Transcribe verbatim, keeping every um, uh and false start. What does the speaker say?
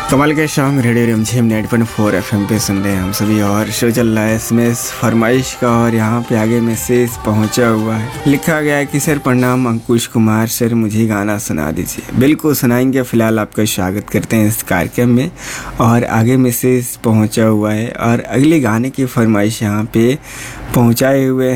कमाल के song radio रिमझिम नाइंटी पॉइंट फोर एफएम पे सुन रहे हैं हम सभी। और शो चल रहा है इसमें फरमाइश का, और यहाँ पे आगे मैसेज पहुँचा हुआ है। लिखा गया है कि सर प्रणाम अंकुश कुमार सर, मुझे गाना सुना दीजिए। बिल्कुल सुनाएंगे। फिलहाल आपका स्वागत करते हैं इस कार्यक्रम में। और आगे मैसेज पहुँचा हुआ है और अगले गाने की फरमाइश यहाँ पे पहुँचाए हुए